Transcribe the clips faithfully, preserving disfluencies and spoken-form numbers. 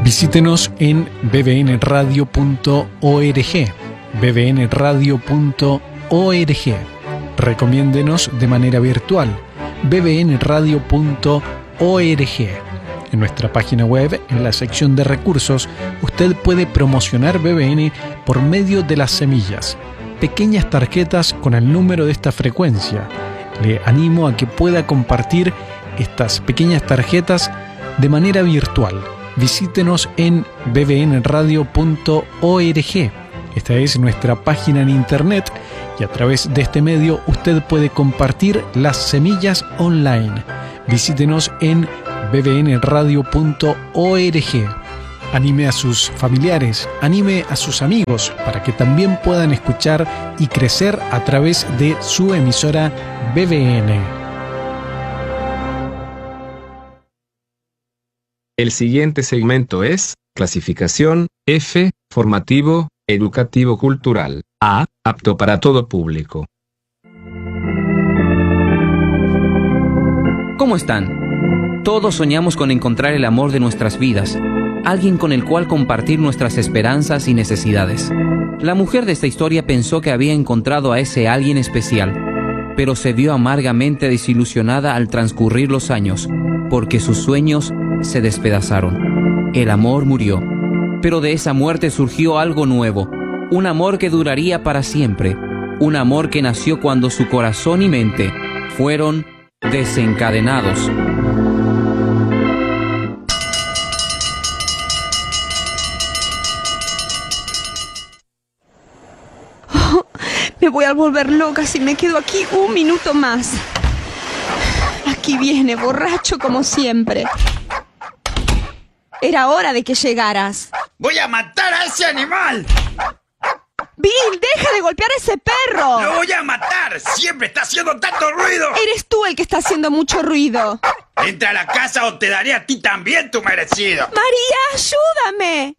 Visítenos en b b n radio punto org, b b n radio punto org. Recomiéndenos de manera virtual, b b n radio punto org. En nuestra página web, en la sección de recursos, usted puede promocionar B B N por medio de las semillas, pequeñas tarjetas con el número de esta frecuencia. Le animo a que pueda compartir estas pequeñas tarjetas de manera virtual. Visítenos en b b n radio punto org. Esta es nuestra página en internet y a través de este medio usted puede compartir las semillas online. Visítenos en b b n radio punto org. Anime a sus familiares, anime a sus amigos para que también puedan escuchar y crecer a través de su emisora B B N. El siguiente segmento es clasificación F, formativo, educativo cultural, A, apto para todo público. ¿Cómo están? Todos soñamos con encontrar el amor de nuestras vidas, alguien con el cual compartir nuestras esperanzas y necesidades. La mujer de esta historia pensó que había encontrado a ese alguien especial, pero se vio amargamente desilusionada al transcurrir los años, porque sus sueños se despedazaron. El amor murió, pero de esa muerte surgió algo nuevo, un amor que duraría para siempre, un amor que nació cuando su corazón y mente fueron desencadenados. Oh, me voy a volver loca si me quedo aquí un minuto más. Aquí viene, borracho como siempre. Era hora de que llegaras. ¡Voy a matar a ese animal! ¡Bill, deja de golpear a ese perro! ¡Lo voy a matar! ¡Siempre está haciendo tanto ruido! Eres tú el que está haciendo mucho ruido. Entra a la casa o te daré a ti también tu merecido. ¡María, ayúdame!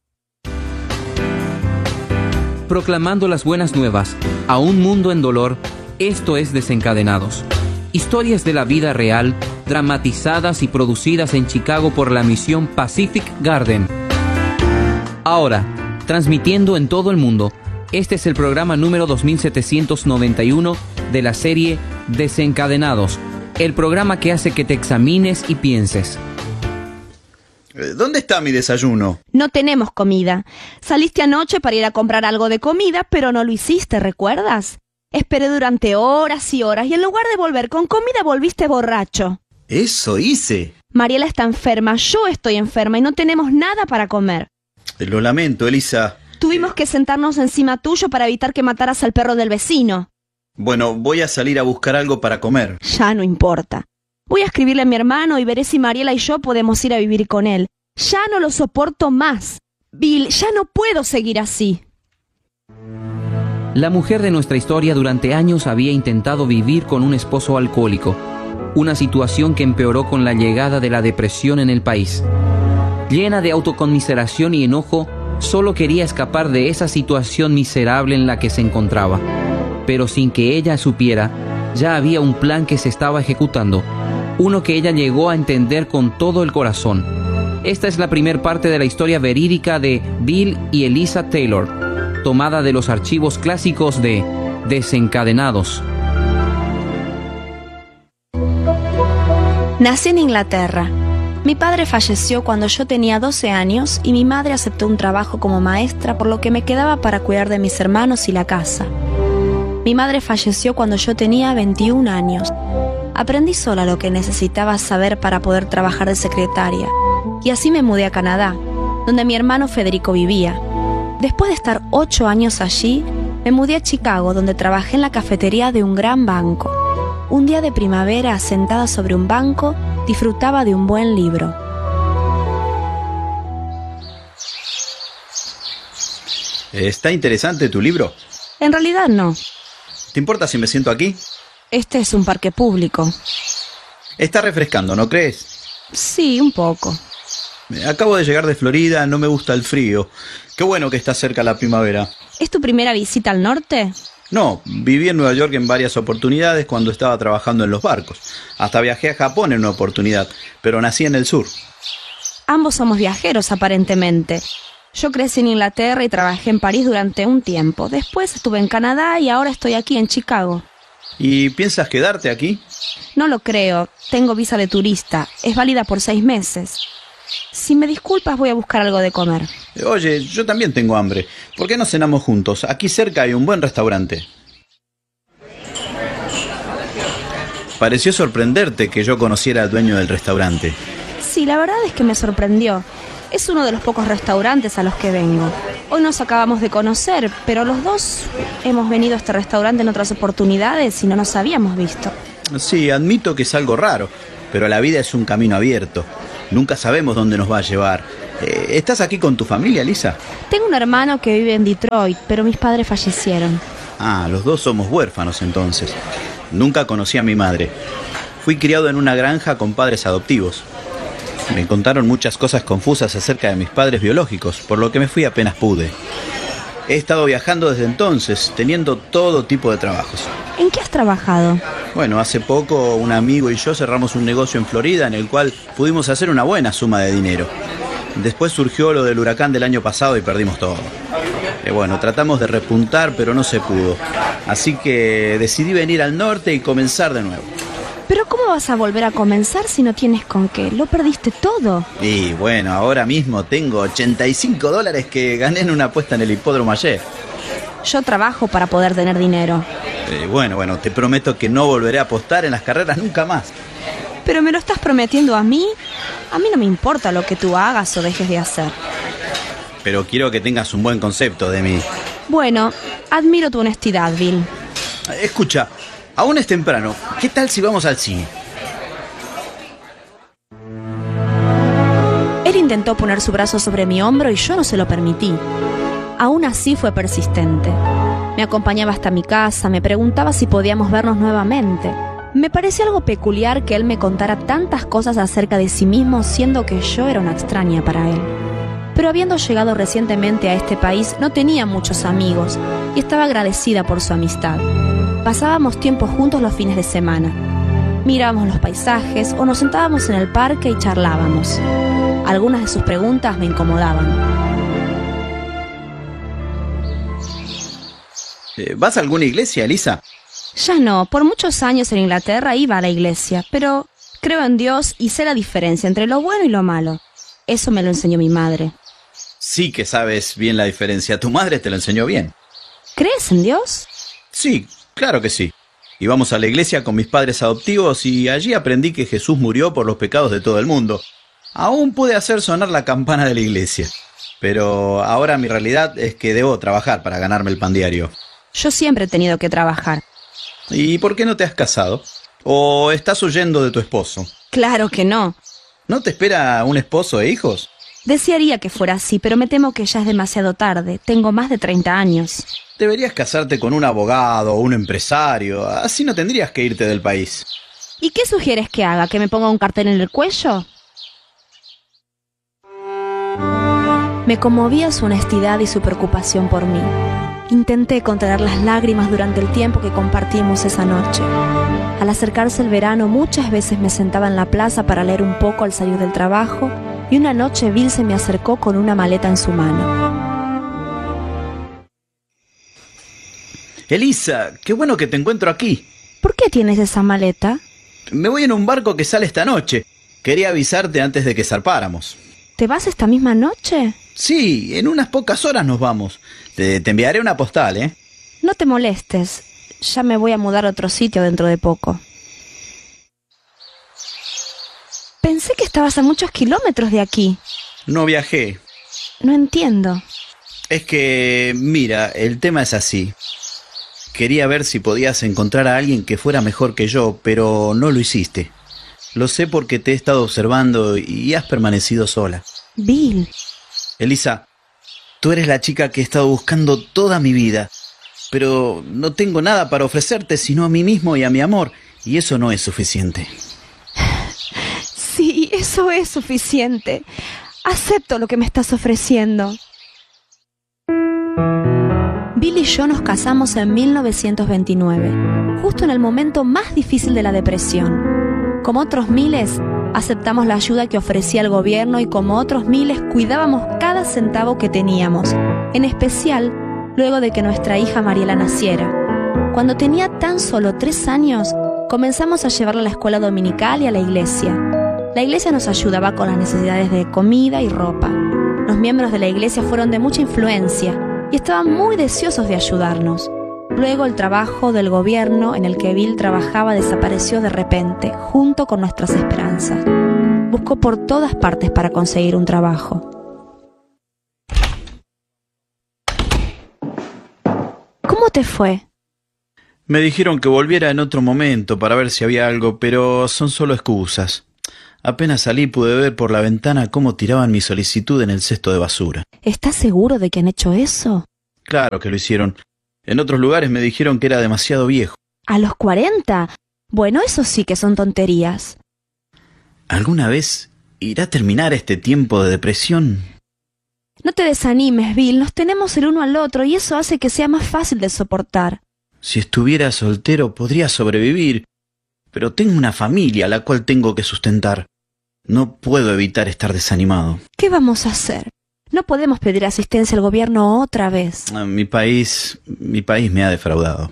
Proclamando las buenas nuevas a un mundo en dolor, esto es Desencadenados. Historias de la vida real, dramatizadas y producidas en Chicago por la misión Pacific Garden. Ahora, transmitiendo en todo el mundo, este es el programa número dos mil setecientos noventa y uno de la serie Desencadenados, el programa que hace que te examines y pienses. ¿Dónde está mi desayuno? No tenemos comida. Saliste anoche para ir a comprar algo de comida, pero no lo hiciste, ¿recuerdas? Esperé durante horas y horas y en lugar de volver con comida volviste borracho. Eso hice. Mariela está enferma, yo estoy enferma y no tenemos nada para comer. Lo lamento, Elisa. Tuvimos que sentarnos encima tuyo para evitar que mataras al perro del vecino. Bueno, voy a salir a buscar algo para comer. Ya no importa. Voy a escribirle a mi hermano y veré si Mariela y yo podemos ir a vivir con él. Ya no lo soporto más. Bill, ya no puedo seguir así. La mujer de nuestra historia durante años había intentado vivir con un esposo alcohólico, una situación que empeoró con la llegada de la depresión en el país. Llena de autoconmiseración y enojo, solo quería escapar de esa situación miserable en la que se encontraba. Pero sin que ella supiera, ya había un plan que se estaba ejecutando, uno que ella llegó a entender con todo el corazón. Esta es la primera parte de la historia verídica de Bill y Elisa Taylor, tomada de los archivos clásicos de Desencadenados. Nací en Inglaterra. Mi padre falleció cuando yo tenía doce años y mi madre aceptó un trabajo como maestra, por lo que me quedaba para cuidar de mis hermanos y la casa. Mi madre falleció cuando yo tenía veintiún años. Aprendí sola lo que necesitaba saber para poder trabajar de secretaria, y así me mudé a Canadá, donde mi hermano Federico vivía. Después de estar ocho años allí, me mudé a Chicago, donde trabajé en la cafetería de un gran banco. Un día de primavera, sentada sobre un banco, disfrutaba de un buen libro. ¿Está interesante tu libro? En realidad no. ¿Te importa si me siento aquí? Este es un parque público. Está refrescando, ¿no crees? Sí, un poco. Acabo de llegar de Florida, no me gusta el frío. Qué bueno que está cerca la primavera. ¿Es tu primera visita al norte? No, viví en Nueva York en varias oportunidades cuando estaba trabajando en los barcos. Hasta viajé a Japón en una oportunidad, pero nací en el sur. Ambos somos viajeros, aparentemente. Yo crecí en Inglaterra y trabajé en París durante un tiempo. Después estuve en Canadá y ahora estoy aquí en Chicago. ¿Y piensas quedarte aquí? No lo creo. Tengo visa de turista. Es válida por seis meses. Si me disculpas, voy a buscar algo de comer. Oye, yo también tengo hambre. ¿Por qué no cenamos juntos? Aquí cerca hay un buen restaurante. Pareció sorprenderte que yo conociera al dueño del restaurante. Sí, la verdad es que me sorprendió. Es uno de los pocos restaurantes a los que vengo. Hoy nos acabamos de conocer, pero los dos hemos venido a este restaurante en otras oportunidades y no nos habíamos visto. Sí, admito que es algo raro, pero la vida es un camino abierto. Nunca sabemos dónde nos va a llevar. Eh, ¿Estás aquí con tu familia, Lisa? Tengo un hermano que vive en Detroit, pero mis padres fallecieron. Ah, los dos somos huérfanos entonces. Nunca conocí a mi madre. Fui criado en una granja con padres adoptivos. Me contaron muchas cosas confusas acerca de mis padres biológicos, por lo que me fui apenas pude. He estado viajando desde entonces, teniendo todo tipo de trabajos. ¿En qué has trabajado? Bueno, hace poco un amigo y yo cerramos un negocio en Florida en el cual pudimos hacer una buena suma de dinero. Después surgió lo del huracán del año pasado y perdimos todo. Eh, bueno, tratamos de repuntar, pero no se pudo. Así que decidí venir al norte y comenzar de nuevo. ¿Pero cómo vas a volver a comenzar si no tienes con qué? ¿Lo perdiste todo? Y bueno, ahora mismo tengo ochenta y cinco dólares que gané en una apuesta en el hipódromo ayer. Yo trabajo para poder tener dinero. Eh, bueno, bueno, te prometo que no volveré a apostar en las carreras nunca más. ¿Pero me lo estás prometiendo a mí? A mí no me importa lo que tú hagas o dejes de hacer. Pero quiero que tengas un buen concepto de mí. Bueno, admiro tu honestidad, Bill. Escucha, aún es temprano. ¿Qué tal si vamos al cine? Él intentó poner su brazo sobre mi hombro y yo no se lo permití. Aún así fue persistente. Me acompañaba hasta mi casa, me preguntaba si podíamos vernos nuevamente. Me pareció algo peculiar que él me contara tantas cosas acerca de sí mismo, siendo que yo era una extraña para él. Pero habiendo llegado recientemente a este país, no tenía muchos amigos y estaba agradecida por su amistad. Pasábamos tiempo juntos los fines de semana. Mirábamos los paisajes o nos sentábamos en el parque y charlábamos. Algunas de sus preguntas me incomodaban. ¿Vas a alguna iglesia, Lisa? Ya no, por muchos años en Inglaterra iba a la iglesia, pero creo en Dios y sé la diferencia entre lo bueno y lo malo. Eso me lo enseñó mi madre. Sí que sabes bien la diferencia. Tu madre te lo enseñó bien. ¿Crees en Dios? Sí, claro que sí. Íbamos a la iglesia con mis padres adoptivos y allí aprendí que Jesús murió por los pecados de todo el mundo. Aún pude hacer sonar la campana de la iglesia. Pero ahora mi realidad es que debo trabajar para ganarme el pan diario. Yo siempre he tenido que trabajar. ¿Y por qué no te has casado? ¿O estás huyendo de tu esposo? Claro que no. ¿No te espera un esposo e hijos? Desearía que fuera así, pero me temo que ya es demasiado tarde. Tengo más de treinta años. Deberías casarte con un abogado o un empresario. Así no tendrías que irte del país. ¿Y qué sugieres que haga? ¿Que me ponga un cartel en el cuello? Me conmovía su honestidad y su preocupación por mí. Intenté contener las lágrimas durante el tiempo que compartimos esa noche. Al acercarse el verano, muchas veces me sentaba en la plaza para leer un poco al salir del trabajo, y una noche Bill se me acercó con una maleta en su mano. Elisa, qué bueno que te encuentro aquí. ¿Por qué tienes esa maleta? Me voy en un barco que sale esta noche. Quería avisarte antes de que zarpáramos. ¿Te vas esta misma noche? Sí, en unas pocas horas nos vamos. Te, te enviaré una postal, ¿eh? No te molestes. Ya me voy a mudar a otro sitio dentro de poco. Pensé que estabas a muchos kilómetros de aquí. No viajé. No entiendo. Es que, mira, el tema es así. Quería ver si podías encontrar a alguien que fuera mejor que yo, pero no lo hiciste. Lo sé porque te he estado observando y has permanecido sola. Bill. Elisa, tú eres la chica que he estado buscando toda mi vida, pero no tengo nada para ofrecerte sino a mí mismo y a mi amor, y eso no es suficiente. Sí, eso es suficiente. Acepto lo que me estás ofreciendo. Bill y yo nos casamos en mil novecientos veintinueve, justo en el momento más difícil de la depresión. Como otros miles, Aceptamos la ayuda que ofrecía el gobierno y como otros miles cuidábamos cada centavo que teníamos, en especial luego de que nuestra hija Mariela naciera. Cuando tenía tan solo tres años, comenzamos a llevarla a la escuela dominical y a la iglesia. La iglesia nos ayudaba con las necesidades de comida y ropa. Los miembros de la iglesia fueron de mucha influencia y estaban muy deseosos de ayudarnos. Luego el trabajo del gobierno en el que Bill trabajaba desapareció de repente, junto con nuestras esperanzas. Buscó por todas partes para conseguir un trabajo. ¿Cómo te fue? Me dijeron que volviera en otro momento para ver si había algo, pero son solo excusas. Apenas salí pude ver por la ventana cómo tiraban mi solicitud en el cesto de basura. ¿Estás seguro de que han hecho eso? Claro que lo hicieron. En otros lugares me dijeron que era demasiado viejo. ¿A los cuarenta? Bueno, eso sí que son tonterías. ¿Alguna vez irá a terminar este tiempo de depresión? No te desanimes, Bill. Nos tenemos el uno al otro y eso hace que sea más fácil de soportar. Si estuviera soltero podría sobrevivir, pero tengo una familia a la cual tengo que sustentar. No puedo evitar estar desanimado. ¿Qué vamos a hacer? No podemos pedir asistencia al gobierno otra vez. Mi país, mi país me ha defraudado.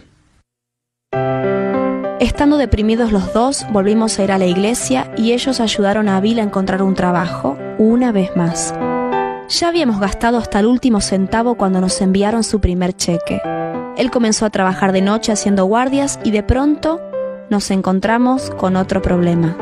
Estando deprimidos los dos, volvimos a ir a la iglesia y ellos ayudaron a Bill a encontrar un trabajo, una vez más. Ya habíamos gastado hasta el último centavo cuando nos enviaron su primer cheque. Él comenzó a trabajar de noche haciendo guardias y de pronto nos encontramos con otro problema.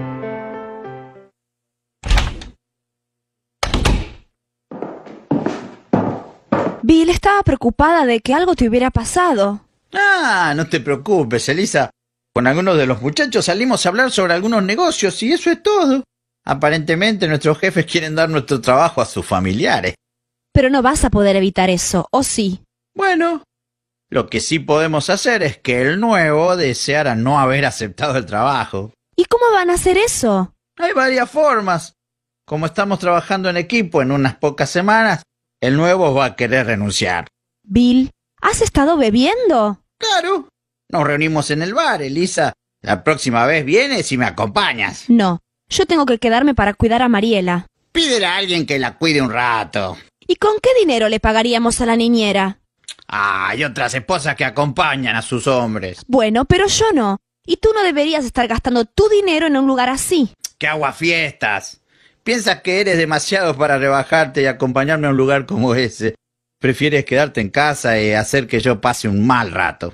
Bill estaba preocupada de que algo te hubiera pasado. Ah, no te preocupes, Elisa. Con algunos de los muchachos salimos a hablar sobre algunos negocios y eso es todo. Aparentemente nuestros jefes quieren dar nuestro trabajo a sus familiares. Pero no vas a poder evitar eso, ¿o sí? Bueno, lo que sí podemos hacer es que el nuevo deseara no haber aceptado el trabajo. ¿Y cómo van a hacer eso? Hay varias formas. Como estamos trabajando en equipo en unas pocas semanas, el nuevo va a querer renunciar. Bill, ¿has estado bebiendo? Claro. Nos reunimos en el bar, Elisa. La próxima vez vienes y me acompañas. No, yo tengo que quedarme para cuidar a Mariela. Pídele a alguien que la cuide un rato. ¿Y con qué dinero le pagaríamos a la niñera? Ah, hay otras esposas que acompañan a sus hombres. Bueno, pero yo no. Y tú no deberías estar gastando tu dinero en un lugar así. ¡Qué aguafiestas! ¿Piensas que eres demasiado para rebajarte y acompañarme a un lugar como ese? Prefieres quedarte en casa y hacer que yo pase un mal rato.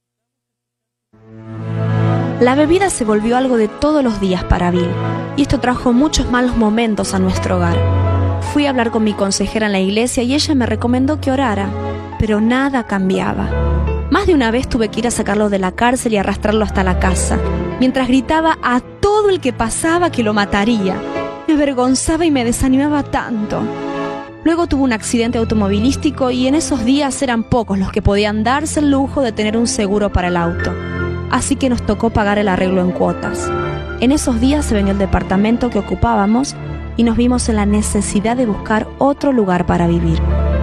La bebida se volvió algo de todos los días para Bill, y esto trajo muchos malos momentos a nuestro hogar. Fui a hablar con mi consejera en la iglesia y ella me recomendó que orara, pero nada cambiaba. Más de una vez tuve que ir a sacarlo de la cárcel y arrastrarlo hasta la casa, mientras gritaba a todo el que pasaba que lo mataría. Me avergonzaba y me desanimaba tanto. Luego tuvo un accidente automovilístico y en esos días eran pocos los que podían darse el lujo de tener un seguro para el auto. Así que nos tocó pagar el arreglo en cuotas. En esos días se vendió el departamento que ocupábamos y nos vimos en la necesidad de buscar otro lugar para vivir.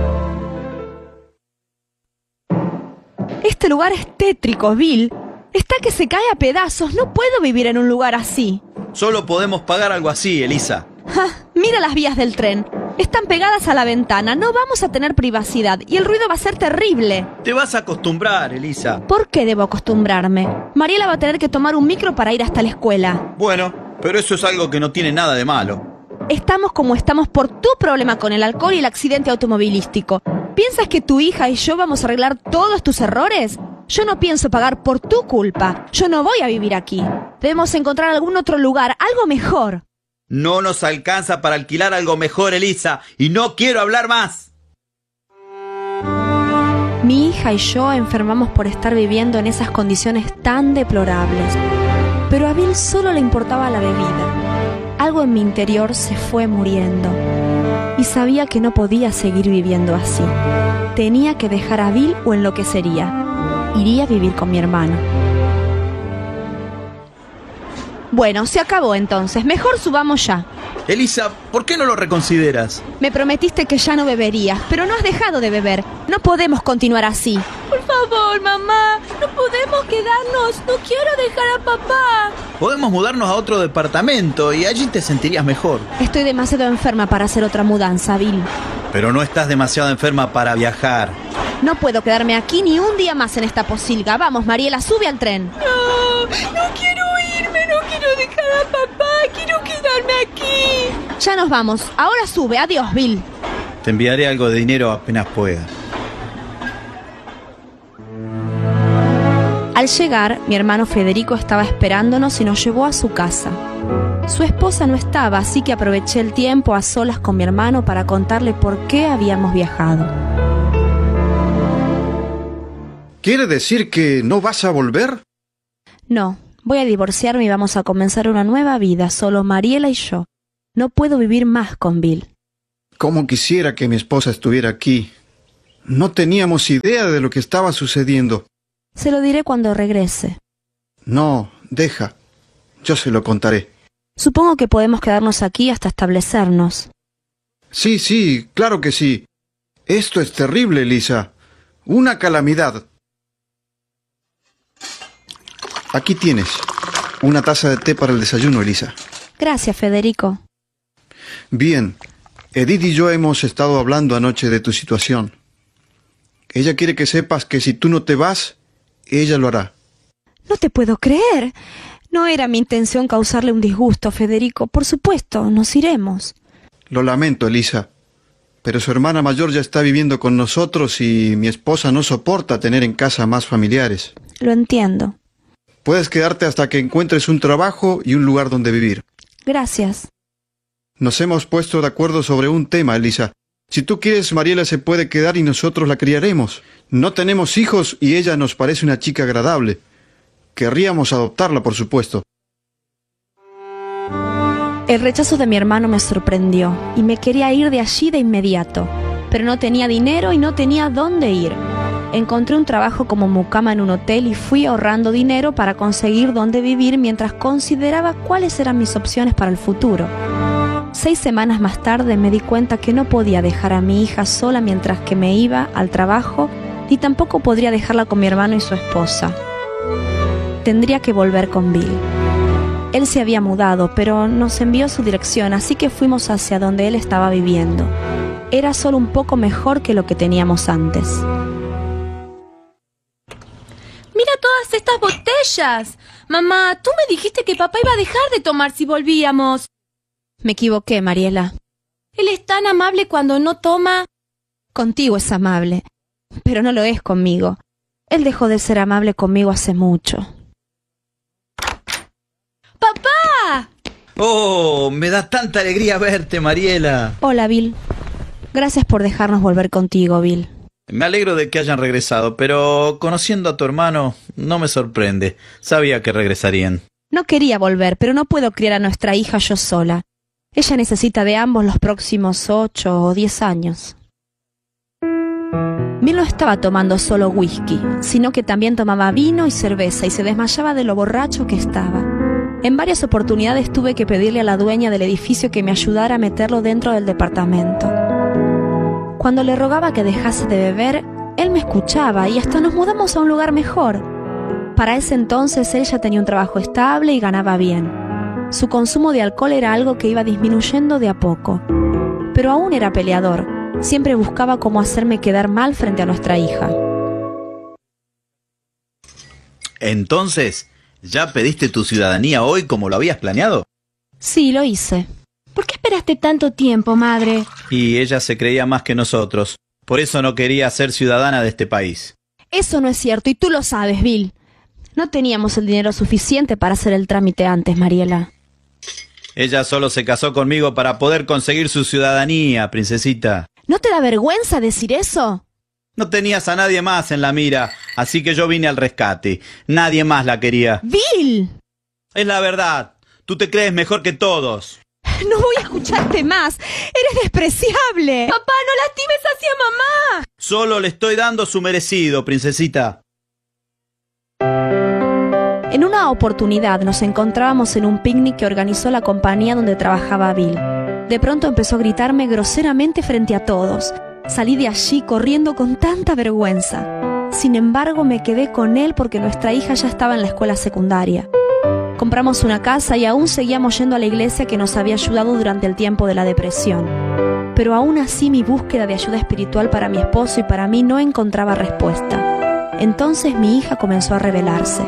Este lugar es tétrico, Bill. Está que se cae a pedazos. No puedo vivir en un lugar así. Solo podemos pagar algo así, Elisa. Ja, mira las vías del tren. Están pegadas a la ventana. No vamos a tener privacidad y el ruido va a ser terrible. Te vas a acostumbrar, Elisa. ¿Por qué debo acostumbrarme? Mariela va a tener que tomar un micro para ir hasta la escuela. Bueno, pero eso es algo que no tiene nada de malo. Estamos como estamos por tu problema con el alcohol y el accidente automovilístico. ¿Piensas que tu hija y yo vamos a arreglar todos tus errores? Yo no pienso pagar por tu culpa. Yo no voy a vivir aquí. Debemos encontrar algún otro lugar, algo mejor. No nos alcanza para alquilar algo mejor, Elisa, y no quiero hablar más. Mi hija y yo enfermamos por estar viviendo en esas condiciones tan deplorables. Pero a Bill solo le importaba la bebida. Algo en mi interior se fue muriendo. Y sabía que no podía seguir viviendo así. Tenía que dejar a Bill o enloquecería. Iría a vivir con mi hermano. Bueno, se acabó entonces. Mejor subamos ya. Elisa, ¿por qué no lo reconsideras? Me prometiste que ya no beberías, pero no has dejado de beber. No podemos continuar así. Por favor, mamá, no podemos quedarnos. No quiero dejar a papá. Podemos mudarnos a otro departamento y allí te sentirías mejor. Estoy demasiado enferma para hacer otra mudanza, Bill. Pero no estás demasiado enferma para viajar. No puedo quedarme aquí ni un día más en esta posilga. Vamos, Mariela, sube al tren. No, no quiero irme, no quiero dejar a papá. Quiero quedarme aquí. Ya nos vamos. Ahora sube. Adiós, Bill. Te enviaré algo de dinero apenas pueda. Al llegar, mi hermano Federico estaba esperándonos y nos llevó a su casa. Su esposa no estaba, así que aproveché el tiempo a solas con mi hermano para contarle por qué habíamos viajado. ¿Quiere decir que no vas a volver? No, voy a divorciarme y vamos a comenzar una nueva vida, solo Mariela y yo. No puedo vivir más con Bill. Cómo quisiera que mi esposa estuviera aquí. No teníamos idea de lo que estaba sucediendo. Se lo diré cuando regrese. No, deja. Yo se lo contaré. Supongo que podemos quedarnos aquí hasta establecernos. Sí, sí, claro que sí. Esto es terrible, Elisa. Una calamidad. Aquí tienes una taza de té para el desayuno, Elisa. Gracias, Federico. Bien, Edith y yo hemos estado hablando anoche de tu situación. Ella quiere que sepas que si tú no te vas, ella lo hará. No te puedo creer. No era mi intención causarle un disgusto, Federico. Por supuesto, nos iremos. Lo lamento, Elisa, pero su hermana mayor ya está viviendo con nosotros y mi esposa no soporta tener en casa más familiares. Lo entiendo. Puedes quedarte hasta que encuentres un trabajo y un lugar donde vivir. Gracias. Nos hemos puesto de acuerdo sobre un tema, Elisa. Si tú quieres, Mariela se puede quedar y nosotros la criaremos. No tenemos hijos y ella nos parece una chica agradable. Querríamos adoptarla, por supuesto. El rechazo de mi hermano me sorprendió y me quería ir de allí de inmediato, pero no tenía dinero y no tenía dónde ir. Encontré un trabajo como mucama en un hotel y fui ahorrando dinero para conseguir dónde vivir mientras consideraba cuáles eran mis opciones para el futuro. Seis semanas más tarde me di cuenta que no podía dejar a mi hija sola mientras que me iba al trabajo, ni tampoco podría dejarla con mi hermano y su esposa. Tendría que volver con Bill. Él se había mudado, pero nos envió su dirección, así que fuimos hacia donde él estaba viviendo. Era solo un poco mejor que lo que teníamos antes. ¡Mira todas estas botellas! Mamá, tú me dijiste que papá iba a dejar de tomar si volvíamos. Me equivoqué, Mariela. Él es tan amable cuando no toma. Contigo es amable, pero no lo es conmigo. Él dejó de ser amable conmigo hace mucho. ¡Papá! Oh, me da tanta alegría verte, Mariela. Hola, Bill. Gracias por dejarnos volver contigo, Bill. Me alegro de que hayan regresado, pero conociendo a tu hermano, no me sorprende. Sabía que regresarían. No quería volver, pero no puedo criar a nuestra hija yo sola. Ella necesita de ambos los próximos ocho o diez años. Bill no estaba tomando solo whisky, sino que también tomaba vino y cerveza y se desmayaba de lo borracho que estaba. En varias oportunidades tuve que pedirle a la dueña del edificio que me ayudara a meterlo dentro del departamento. Cuando le rogaba que dejase de beber, él me escuchaba y hasta nos mudamos a un lugar mejor. Para ese entonces él ya tenía un trabajo estable y ganaba bien. Su consumo de alcohol era algo que iba disminuyendo de a poco. Pero aún era peleador. Siempre buscaba cómo hacerme quedar mal frente a nuestra hija. Entonces, ¿ya pediste tu ciudadanía hoy como lo habías planeado? Sí, lo hice. ¿Por qué esperaste tanto tiempo, madre? Y ella se creía más que nosotros. Por eso no quería ser ciudadana de este país. Eso no es cierto y tú lo sabes, Bill. No teníamos el dinero suficiente para hacer el trámite antes, Mariela. Ella solo se casó conmigo para poder conseguir su ciudadanía, princesita. ¿No te da vergüenza decir eso? No tenías a nadie más en la mira, así que yo vine al rescate. Nadie más la quería. ¡Bill! Es la verdad. Tú te crees mejor que todos. No voy a escucharte más. Eres despreciable. Papá, no lastimes así a mamá. Solo le estoy dando su merecido, princesita. En una oportunidad nos encontrábamos en un picnic que organizó la compañía donde trabajaba Bill. De pronto empezó a gritarme groseramente frente a todos. Salí de allí corriendo con tanta vergüenza. Sin embargo, me quedé con él porque nuestra hija ya estaba en la escuela secundaria. Compramos una casa y aún seguíamos yendo a la iglesia que nos había ayudado durante el tiempo de la depresión. Pero aún así mi búsqueda de ayuda espiritual para mi esposo y para mí no encontraba respuesta. Entonces mi hija comenzó a rebelarse.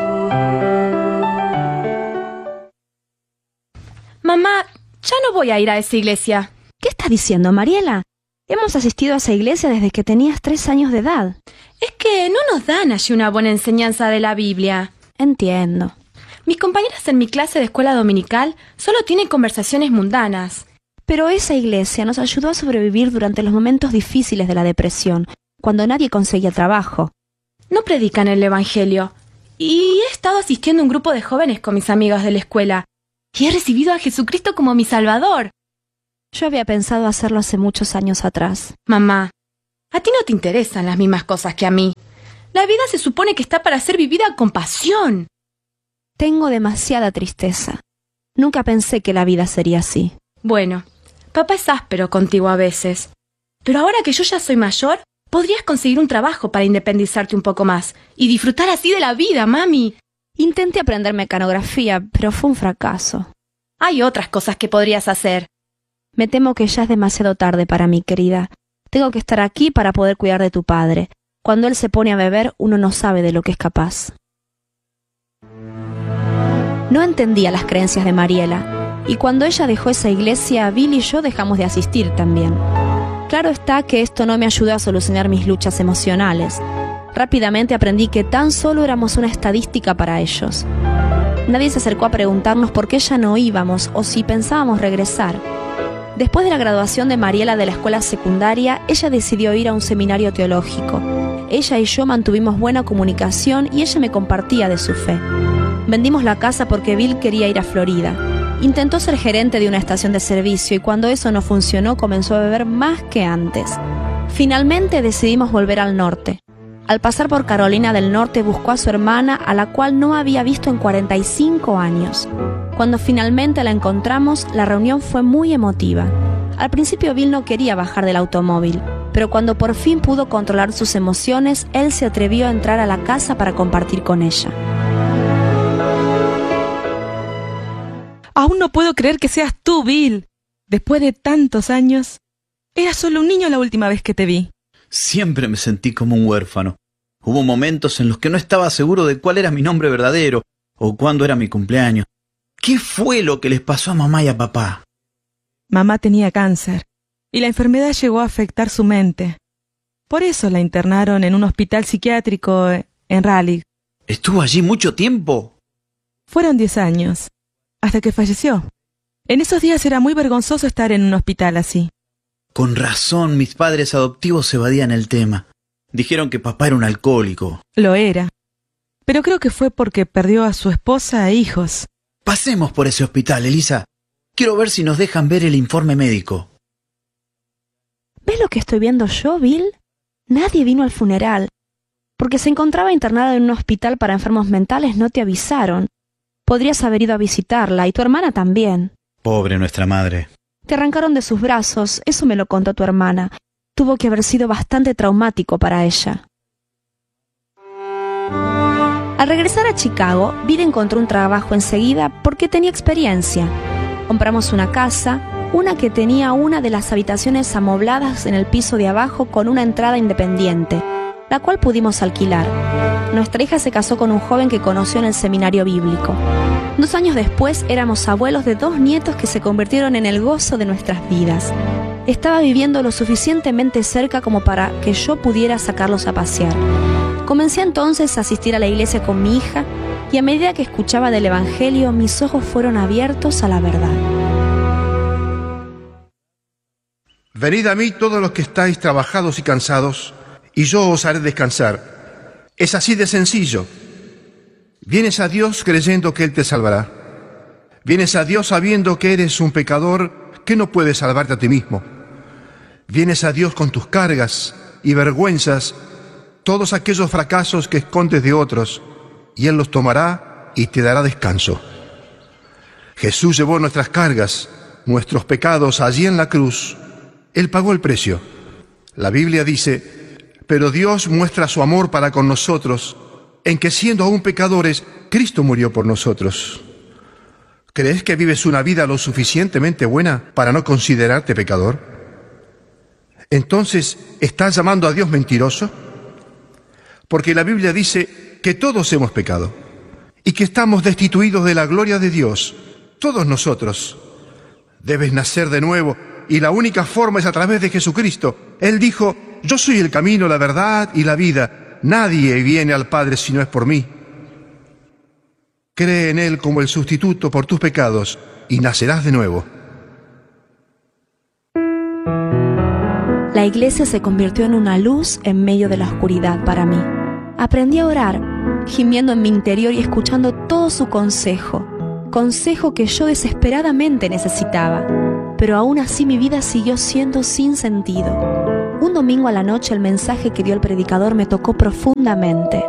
Mamá, ya no voy a ir a esa iglesia. ¿Qué estás diciendo, Mariela? Hemos asistido a esa iglesia desde que tenías tres años de edad. Es que no nos dan allí una buena enseñanza de la Biblia. Entiendo. Mis compañeras en mi clase de escuela dominical solo tienen conversaciones mundanas. Pero esa iglesia nos ayudó a sobrevivir durante los momentos difíciles de la depresión, cuando nadie conseguía trabajo. No predican el evangelio. Y he estado asistiendo a un grupo de jóvenes con mis amigas de la escuela. Y he recibido a Jesucristo como mi Salvador. Yo había pensado hacerlo hace muchos años atrás. Mamá, a ti no te interesan las mismas cosas que a mí. La vida se supone que está para ser vivida con pasión. Tengo demasiada tristeza. Nunca pensé que la vida sería así. Bueno, papá es áspero contigo a veces. Pero ahora que yo ya soy mayor, podrías conseguir un trabajo para independizarte un poco más y disfrutar así de la vida, mami. Intenté aprender mecanografía, pero fue un fracaso. Hay otras cosas que podrías hacer. Me temo que ya es demasiado tarde para mí, querida. Tengo que estar aquí para poder cuidar de tu padre. Cuando él se pone a beber, uno no sabe de lo que es capaz. No entendía las creencias de Mariela, y cuando ella dejó esa iglesia, Bill y yo dejamos de asistir también. Claro está que esto no me ayudó a solucionar mis luchas emocionales. Rápidamente aprendí que tan solo éramos una estadística para ellos. Nadie se acercó a preguntarnos por qué ya no íbamos o si pensábamos regresar. Después de la graduación de Mariela de la escuela secundaria, ella decidió ir a un seminario teológico. Ella y yo mantuvimos buena comunicación y ella me compartía de su fe. Vendimos la casa porque Bill quería ir a Florida. Intentó ser gerente de una estación de servicio y cuando eso no funcionó comenzó a beber más que antes. Finalmente decidimos volver al norte. Al pasar por Carolina del Norte buscó a su hermana, a la cual no había visto en cuarenta y cinco años. Cuando finalmente la encontramos, la reunión fue muy emotiva. Al principio Bill no quería bajar del automóvil, pero cuando por fin pudo controlar sus emociones, él se atrevió a entrar a la casa para compartir con ella. Aún no puedo creer que seas tú, Bill. Después de tantos años, eras solo un niño la última vez que te vi. Siempre me sentí como un huérfano. Hubo momentos en los que no estaba seguro de cuál era mi nombre verdadero o cuándo era mi cumpleaños. ¿Qué fue lo que les pasó a mamá y a papá? Mamá tenía cáncer y la enfermedad llegó a afectar su mente. Por eso la internaron en un hospital psiquiátrico en Raleigh. ¿Estuvo allí mucho tiempo? Fueron diez años, hasta que falleció. En esos días era muy vergonzoso estar en un hospital así. Con razón, mis padres adoptivos evadían el tema. Dijeron que papá era un alcohólico. Lo era. Pero creo que fue porque perdió a su esposa e hijos. Pasemos por ese hospital, Elisa. Quiero ver si nos dejan ver el informe médico. ¿Ves lo que estoy viendo yo, Bill? Nadie vino al funeral. Porque se encontraba internada en un hospital para enfermos mentales, no te avisaron. Podrías haber ido a visitarla, y tu hermana también. Pobre nuestra madre. Te arrancaron de sus brazos, eso me lo contó tu hermana. Tuvo que haber sido bastante traumático para ella. Al regresar a Chicago, Bill encontró un trabajo enseguida porque tenía experiencia. Compramos una casa, una que tenía una de las habitaciones amobladas en el piso de abajo con una entrada independiente, la cual pudimos alquilar. Nuestra hija se casó con un joven que conoció en el seminario bíblico. Dos años después éramos abuelos de dos nietos que se convirtieron en el gozo de nuestras vidas. Estaba viviendo lo suficientemente cerca como para que yo pudiera sacarlos a pasear. Comencé entonces a asistir a la iglesia con mi hija y a medida que escuchaba del Evangelio, mis ojos fueron abiertos a la verdad. Venid a mí todos los que estáis trabajados y cansados, y yo os haré descansar. Es así de sencillo. Vienes a Dios creyendo que Él te salvará. Vienes a Dios sabiendo que eres un pecador que no puede salvarte a ti mismo. Vienes a Dios con tus cargas y vergüenzas, todos aquellos fracasos que escondes de otros, y Él los tomará y te dará descanso. Jesús llevó nuestras cargas, nuestros pecados allí en la cruz, Él pagó el precio. La Biblia dice, pero Dios muestra su amor para con nosotros, en que siendo aún pecadores, Cristo murió por nosotros. ¿Crees que vives una vida lo suficientemente buena para no considerarte pecador? Entonces, ¿estás llamando a Dios mentiroso? Porque la Biblia dice que todos hemos pecado y que estamos destituidos de la gloria de Dios, todos nosotros. Debes nacer de nuevo y la única forma es a través de Jesucristo. Él dijo, yo soy el camino, la verdad y la vida. Nadie viene al Padre si no es por mí. Cree en Él como el sustituto por tus pecados y nacerás de nuevo. La iglesia se convirtió en una luz en medio de la oscuridad para mí. Aprendí a orar, gimiendo en mi interior y escuchando todo su consejo, consejo que yo desesperadamente necesitaba, pero aún así mi vida siguió siendo sin sentido. Un domingo a la noche el mensaje que dio el predicador me tocó profundamente.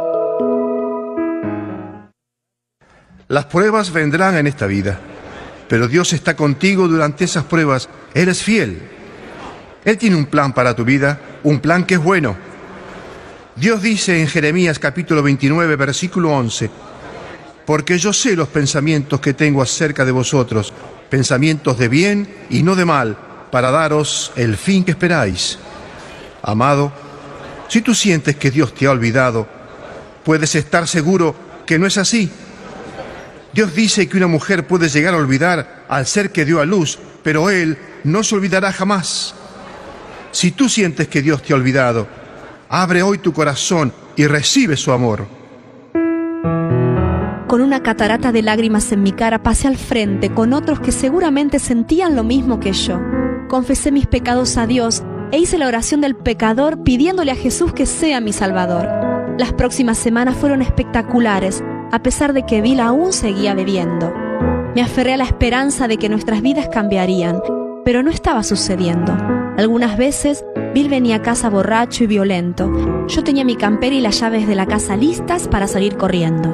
Las pruebas vendrán en esta vida, pero Dios está contigo durante esas pruebas. Él es fiel. Él tiene un plan para tu vida, un plan que es bueno. Dios dice en Jeremías capítulo veintinueve, versículo once, porque yo sé los pensamientos que tengo acerca de vosotros, pensamientos de bien y no de mal, para daros el fin que esperáis. Amado, si tú sientes que Dios te ha olvidado, puedes estar seguro que no es así. Dios dice que una mujer puede llegar a olvidar al ser que dio a luz, pero Él no se olvidará jamás. Si tú sientes que Dios te ha olvidado, abre hoy tu corazón y recibe su amor. Con una catarata de lágrimas en mi cara pasé al frente con otros que seguramente sentían lo mismo que yo. Confesé mis pecados a Dios e hice la oración del pecador pidiéndole a Jesús que sea mi Salvador. Las próximas semanas fueron espectaculares, a pesar de que Bill aún seguía bebiendo. Me aferré a la esperanza de que nuestras vidas cambiarían, pero no estaba sucediendo. Algunas veces, Bill venía a casa borracho y violento. Yo tenía mi campera y las llaves de la casa listas para salir corriendo.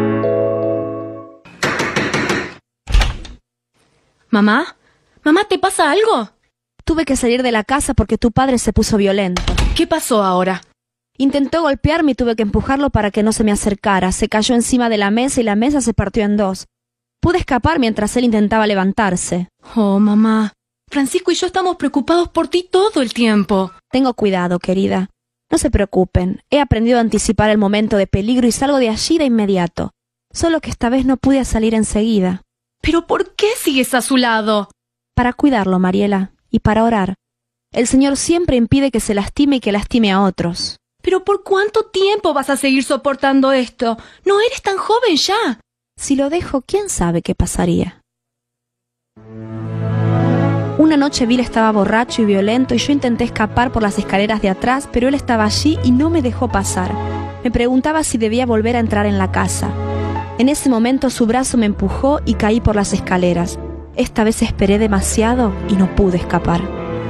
¿Mamá? ¿Mamá, te pasa algo? Tuve que salir de la casa porque tu padre se puso violento. ¿Qué pasó ahora? Intentó golpearme y tuve que empujarlo para que no se me acercara. Se cayó encima de la mesa y la mesa se partió en dos. Pude escapar mientras él intentaba levantarse. Oh, mamá. Francisco y yo estamos preocupados por ti todo el tiempo. Tengo cuidado, querida. No se preocupen. He aprendido a anticipar el momento de peligro y salgo de allí de inmediato. Solo que esta vez no pude salir enseguida. ¿Pero por qué sigues a su lado? Para cuidarlo, Mariela, y para orar. El Señor siempre impide que se lastime y que lastime a otros. ¿Pero por cuánto tiempo vas a seguir soportando esto? No eres tan joven ya. Si lo dejo, ¿quién sabe qué pasaría? Una noche Bill estaba borracho y violento y yo intenté escapar por las escaleras de atrás, pero él estaba allí y no me dejó pasar. Me preguntaba si debía volver a entrar en la casa. En ese momento su brazo me empujó y caí por las escaleras. Esta vez esperé demasiado y no pude escapar.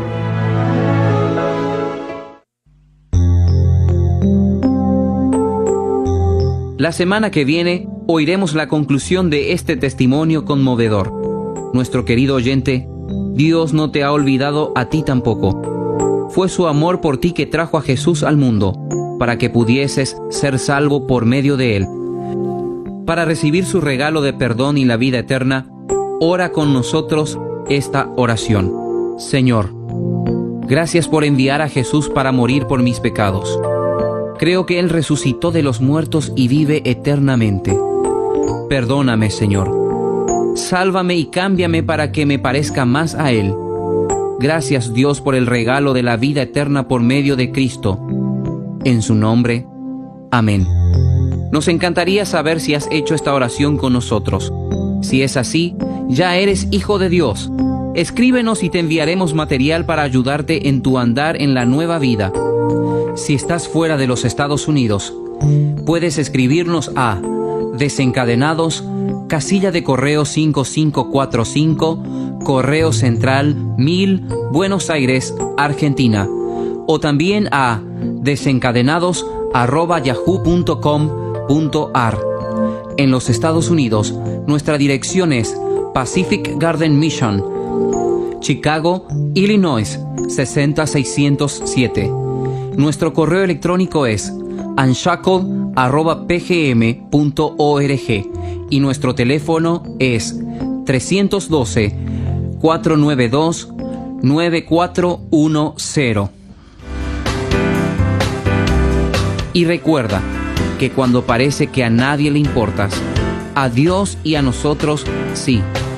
La semana que viene oiremos la conclusión de este testimonio conmovedor. Nuestro querido oyente, Dios no te ha olvidado a ti tampoco. Fue su amor por ti que trajo a Jesús al mundo, para que pudieses ser salvo por medio de él. Para recibir su regalo de perdón y la vida eterna, ora con nosotros esta oración. Señor, gracias por enviar a Jesús para morir por mis pecados. Creo que Él resucitó de los muertos y vive eternamente. Perdóname, Señor. Sálvame y cámbiame para que me parezca más a Él. Gracias, Dios, por el regalo de la vida eterna por medio de Cristo. En su nombre, amén. Nos encantaría saber si has hecho esta oración con nosotros. Si es así, ya eres hijo de Dios. Escríbenos y te enviaremos material para ayudarte en tu andar en la nueva vida. Si estás fuera de los Estados Unidos, puedes escribirnos a Desencadenados, casilla de correo cinco cinco cuatro cinco, Correo Central mil, Buenos Aires, Argentina. O también a desencadenados arroba yahoo punto com punto ar. En los Estados Unidos, nuestra dirección es Pacific Garden Mission, Chicago, Illinois seis cero seis cero siete. Nuestro correo electrónico es unshackled arroba p g m punto org y nuestro teléfono es tres uno dos, cuatro nueve dos, nueve cuatro uno cero. Y recuerda que cuando parece que a nadie le importas, a Dios y a nosotros sí.